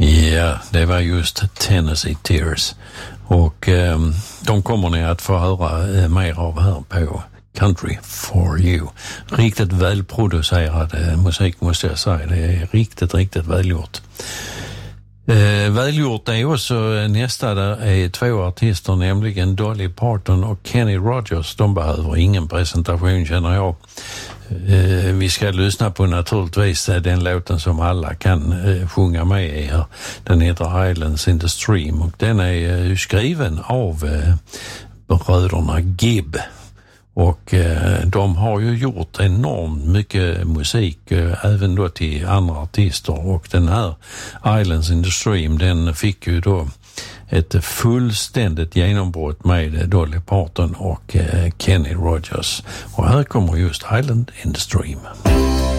Ja, det var just Tennessee Tears. Och de kommer ni att få höra mer av här på Country for You. Riktigt välproducerad musik måste jag säga. Det är riktigt välgjort. Välgjort är också nästa, där är två artister, nämligen Dolly Parton och Kenny Rogers. De behöver ingen presentation, känner jag. Vi ska lyssna på naturligtvis den låten som alla kan sjunga med i här. Den heter Islands in the Stream och den är skriven av bröderna Gibb. Och de har ju gjort enormt mycket musik även då till andra artister, och den här Islands in the Stream, den fick ju då ett fullständigt genombrott med Dolly Parton och Kenny Rogers. Och här kommer just Island in the Stream.